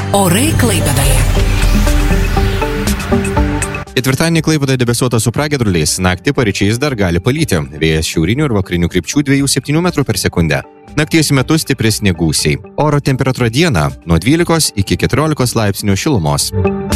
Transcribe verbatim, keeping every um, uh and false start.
Orai Klaipėdoje. Ketvirtadienį Klaipėdoje debesuota su pragiedruliais, naktį paryčiais dar gali palyti. Vėjas šiaurinių ir vakarinių krypčių dviejų septynių metrų per sekundę. Nakties metu stipresni gūsiai. Oro temperatūra dieną nuo dvylikos iki keturiolikos laipsnių šilumos.